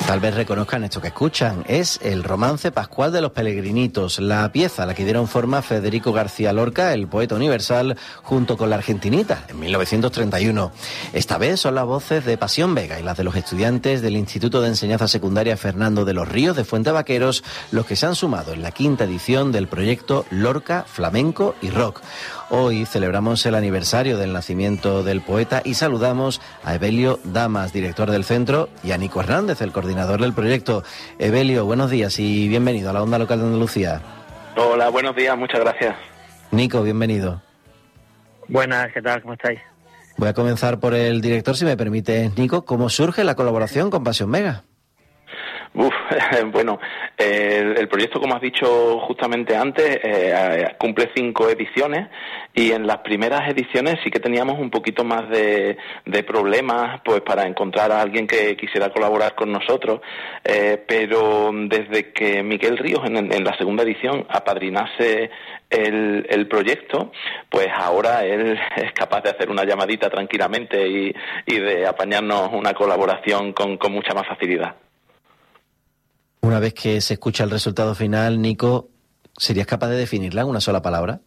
Tal vez reconozcan esto que escuchan. Es el romance pascual de los Pelegrinitos, la pieza a la que dieron forma Federico García Lorca, el poeta universal, junto con la Argentinita, en 1931. Esta vez son las voces de Pasión Vega y las de los estudiantes del Instituto de Enseñanza Secundaria Fernando de los Ríos de Fuentevaqueros los que se han sumado en la 5ª edición del proyecto Lorca, Flamenco y Rock. Hoy celebramos el aniversario del nacimiento del poeta y saludamos a Evelio Damas, director del centro, y a Nico Hernández, el coordinador del proyecto. Evelio, buenos días y bienvenido a la Onda Local de Andalucía. Hola, buenos días, muchas gracias. Nico, bienvenido. Buenas, ¿qué tal? ¿Cómo estáis? Voy a comenzar por el director, si me permite, Nico. ¿Cómo surge la colaboración con Pasión Vega? Bueno, el proyecto, como has dicho justamente antes, cumple 5 ediciones y en las primeras ediciones sí que teníamos un poquito más de problemas pues para encontrar a alguien que quisiera colaborar con nosotros, pero desde que Miguel Ríos en la 2ª edición apadrinase el proyecto, pues ahora él es capaz de hacer una llamadita tranquilamente y de apañarnos una colaboración con mucha más facilidad. Una vez que se escucha el resultado final, Nico, ¿serías capaz de definirla en una sola palabra?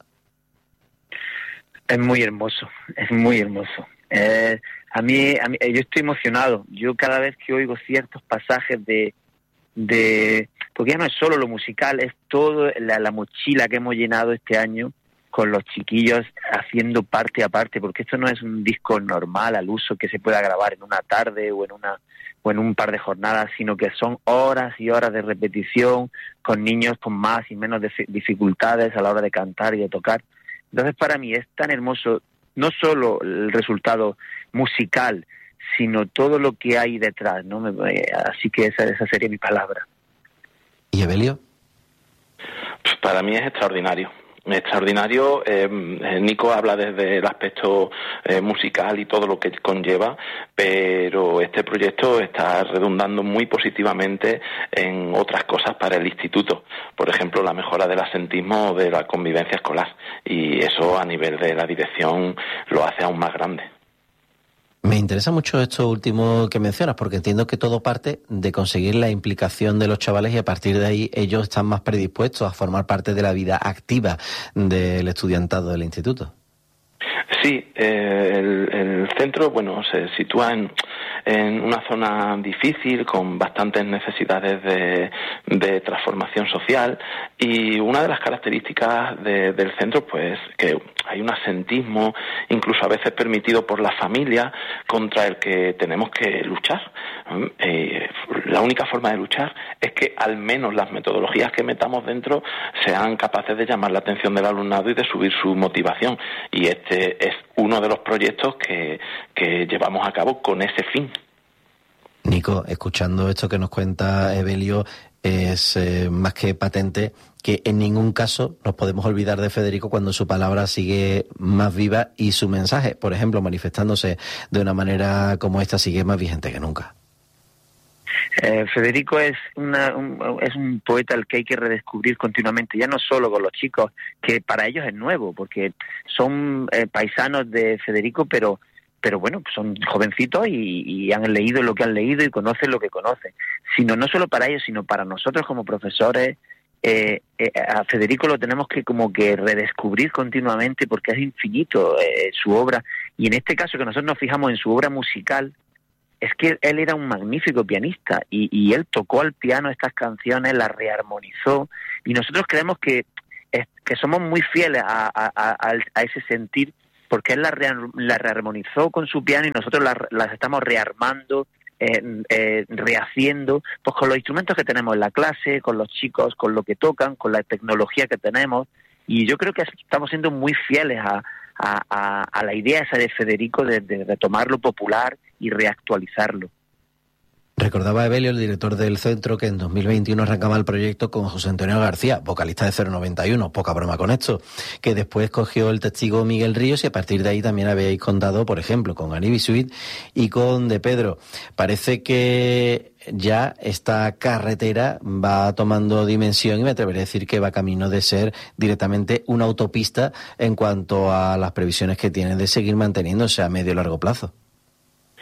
Es muy hermoso, es muy hermoso. A mí, yo estoy emocionado. Yo cada vez que oigo ciertos pasajes porque ya no es solo lo musical, es todo la mochila que hemos llenado este año con los chiquillos haciendo parte a parte, porque esto no es un disco normal al uso que se pueda grabar en una tarde o en un par de jornadas, sino que son horas y horas de repetición con niños con más y menos dificultades a la hora de cantar y de tocar. Entonces, para mí es tan hermoso no solo el resultado musical, sino todo lo que hay detrás, ¿no? Así que esa sería mi palabra. ¿Y Evelio? Pues para mí es extraordinario. Extraordinario. Nico habla desde el aspecto musical y todo lo que conlleva, pero este proyecto está redundando muy positivamente en otras cosas para el instituto, por ejemplo la mejora del asentismo o de la convivencia escolar, y eso a nivel de la dirección lo hace aún más grande. Me interesa mucho esto último que mencionas, porque entiendo que todo parte de conseguir la implicación de los chavales y a partir de ahí ellos están más predispuestos a formar parte de la vida activa del estudiantado del instituto. Sí, el centro, bueno, se sitúa en una zona difícil, con bastantes necesidades de transformación social, y una de las características del centro, pues, que hay un asentismo, incluso a veces permitido por la familia, contra el que tenemos que luchar. La única forma de luchar es que al menos las metodologías que metamos dentro sean capaces de llamar la atención del alumnado y de subir su motivación, y este es uno de los proyectos que llevamos a cabo con ese fin. Nico, escuchando esto que nos cuenta Evelio, es más que patente que en ningún caso nos podemos olvidar de Federico cuando su palabra sigue más viva y su mensaje, por ejemplo, manifestándose de una manera como esta, sigue más vigente que nunca. Federico es un poeta al que hay que redescubrir continuamente, ya no solo con los chicos, que para ellos es nuevo, porque son paisanos de Federico, pero bueno, son jovencitos y han leído lo que han leído y conocen lo que conocen. Sino no solo para ellos, sino para nosotros como profesores. A Federico lo tenemos que como que redescubrir continuamente porque es infinito su obra, y en este caso que nosotros nos fijamos en su obra musical, es que él era un magnífico pianista y él tocó al piano estas canciones, las rearmonizó, y nosotros creemos que somos muy fieles a ese sentir, porque él la rearmonizó con su piano y nosotros las estamos rearmando, rehaciendo, pues con los instrumentos que tenemos en la clase, con los chicos, con lo que tocan, con la tecnología que tenemos, y yo creo que estamos siendo muy fieles a la idea esa de Federico de retomar lo popular y reactualizarlo. Recordaba Evelio, el director del centro, que en 2021 arrancaba el proyecto con José Antonio García, vocalista de 091, poca broma con esto, que después cogió el testigo Miguel Ríos y a partir de ahí también habéis contado, por ejemplo, con Aní Bisuit y con De Pedro. Parece que ya esta carretera va tomando dimensión y me atreveré a decir que va camino de ser directamente una autopista en cuanto a las previsiones que tiene de seguir manteniéndose a medio y largo plazo.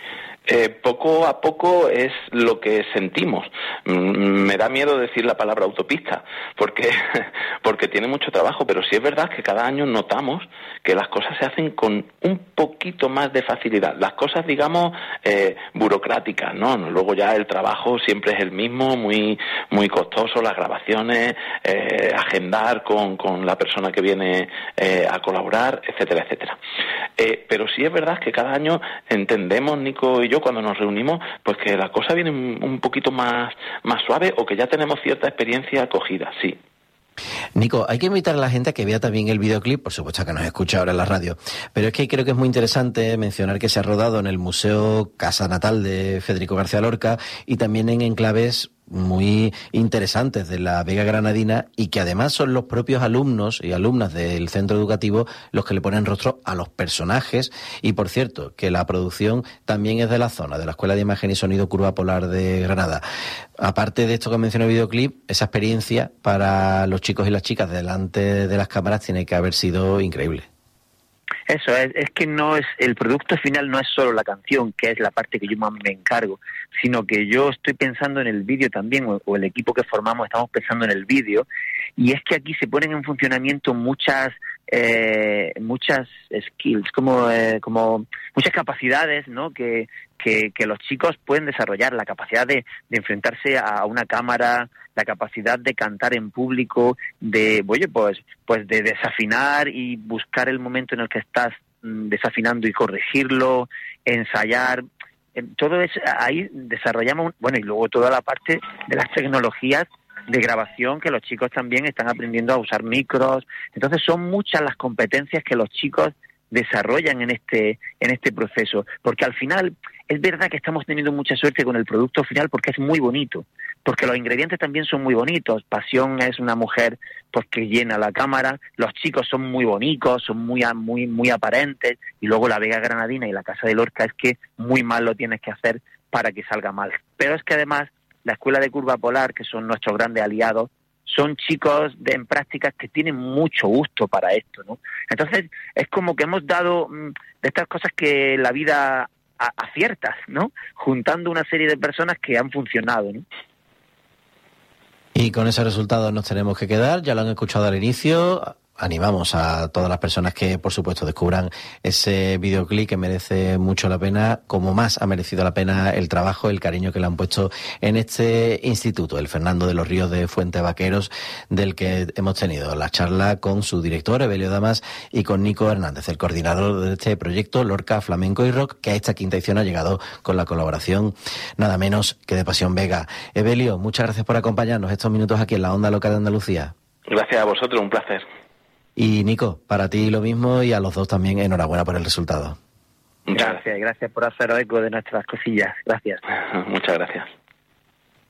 Poco a poco es lo que sentimos. Me da miedo decir la palabra autopista, porque tiene mucho trabajo, pero sí es verdad que cada año notamos que las cosas se hacen con un poquito más de facilidad. Las cosas, digamos, burocráticas, ¿no? Luego ya el trabajo siempre es el mismo, muy muy costoso, las grabaciones, agendar con la persona que viene a colaborar, etcétera, etcétera. Pero sí es verdad que cada año entendemos, Nico y yo, cuando nos reunimos, pues que la cosa viene un poquito más suave, o que ya tenemos cierta experiencia acogida, sí. Nico, hay que invitar a la gente a que vea también el videoclip, por supuesto que nos escucha ahora en la radio, pero es que creo que es muy interesante mencionar que se ha rodado en el Museo Casa Natal de Federico García Lorca y también en enclaves muy interesantes de la Vega Granadina, y que además son los propios alumnos y alumnas del centro educativo los que le ponen rostro a los personajes. Y por cierto, que la producción también es de la zona, de la Escuela de Imagen y Sonido Curva Polar de Granada. Aparte de esto que mencioné el videoclip, esa experiencia para los chicos y las chicas delante de las cámaras tiene que haber sido increíble. Eso es que no es el producto final, no es solo la canción, que es la parte que yo más me encargo, sino que yo estoy pensando en el vídeo también, o el equipo que formamos estamos pensando en el vídeo, y es que aquí se ponen en funcionamiento muchas skills, como muchas capacidades, ¿no? que los chicos pueden desarrollar, la capacidad de enfrentarse a una cámara, la capacidad de cantar en público, de de desafinar y buscar el momento en el que estás desafinando y corregirlo, ensayar. Todo eso, ahí desarrollamos, y luego toda la parte de las tecnologías de grabación, que los chicos también están aprendiendo a usar micros. Entonces son muchas las competencias que los chicos desarrollan en este proceso, porque al final es verdad que estamos teniendo mucha suerte con el producto final, porque es muy bonito, porque los ingredientes también son muy bonitos. Pasión es una mujer pues que llena la cámara, los chicos son muy bonitos, son muy aparentes, y luego la Vega Granadina y la Casa de Lorca es que muy mal lo tienes que hacer para que salga mal. Pero es que además la Escuela de Curva Polar, que son nuestros grandes aliados, son chicos en prácticas que tienen mucho gusto para esto, ¿no? Entonces, es como que hemos dado de estas cosas que la vida aciertas, ¿no? Juntando una serie de personas que han funcionado, ¿no? Y con ese resultado nos tenemos que quedar, ya lo han escuchado al inicio. Animamos a todas las personas que, por supuesto, descubran ese videoclip que merece mucho la pena, como más ha merecido la pena el trabajo, el cariño que le han puesto en este instituto, el Fernando de los Ríos de Fuente Vaqueros, del que hemos tenido la charla con su director, Evelio Damas, y con Nico Hernández, el coordinador de este proyecto Lorca Flamenco y Rock, que a esta quinta edición ha llegado con la colaboración nada menos que de Pasión Vega. Evelio, muchas gracias por acompañarnos estos minutos aquí en la Onda Local de Andalucía. Gracias a vosotros, un placer. Y Nico, para ti lo mismo, y a los dos también enhorabuena por el resultado. Gracias por hacer eco de nuestras cosillas. Gracias. Muchas gracias.